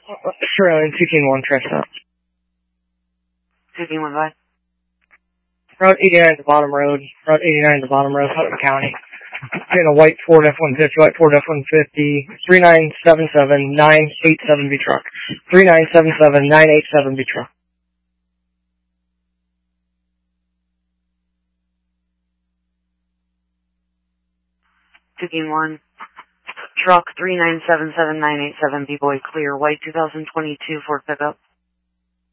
Australian 2-1 trash out. 2-1 by? Route 89 at the bottom road. Route 89 at the bottom road, Hutton County. In a white Ford F-150, white Ford F-150, 3977-987B truck. 3977-987B truck. 2-1. Truck 3977-987B boy clear, white 2022 Ford pickup.